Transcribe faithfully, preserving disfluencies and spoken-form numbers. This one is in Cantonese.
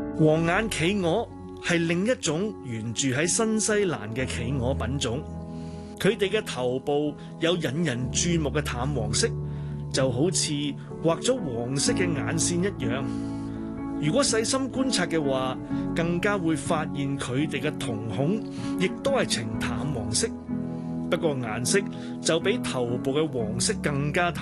黃眼企鵝係另一種原住喺新西蘭嘅企鵝品種，佢哋嘅頭部有引人注目嘅淡黃色，就好似畫咗黃色嘅眼線一樣。如果細心觀察嘅話，更加會發現佢哋嘅瞳孔亦都係呈淡黃色，不過顏色就比頭部嘅黃色更加淡。